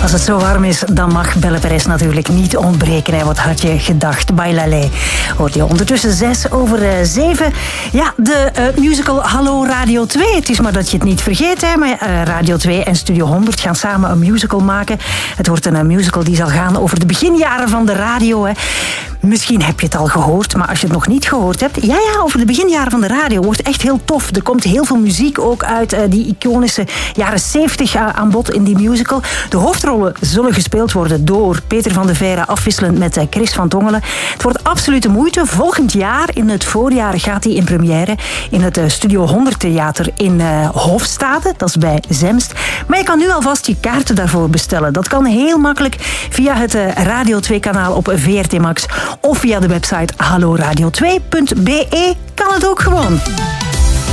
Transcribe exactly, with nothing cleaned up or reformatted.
Als het zo warm is, dan mag Belle Perez natuurlijk niet ontbreken. Hè. Wat had je gedacht? Bailale. Hoort je ondertussen zes over uh, zeven. Ja, de uh, musical Hallo Radio twee. Het is maar dat je het niet vergeet. Hè. Maar uh, Radio twee en Studio honderd gaan samen een musical maken. Het wordt een uh, musical die zal gaan over de beginjaren van de radio. Hè. Misschien heb je het al gehoord, maar als je het nog niet gehoord hebt... Ja, ja, over de beginjaren van de radio wordt echt heel tof. Er komt heel veel muziek ook uit uh, die iconische jaren zeventig uh, aan bod in die musical. De hoofdrollen zullen gespeeld worden door Peter van de Veire, afwisselend met uh, Chris van Tongelen. Het wordt absolute moeite. Volgend jaar, in het voorjaar, gaat hij in première in het uh, Studio honderd Theater in uh, Hofstade. Dat is bij Zemst. Maar je kan nu alvast je kaarten daarvoor bestellen. Dat kan heel makkelijk via het uh, Radio twee kanaal op V R T Max... of via de website hallo radio twee punt b e kan het ook gewoon.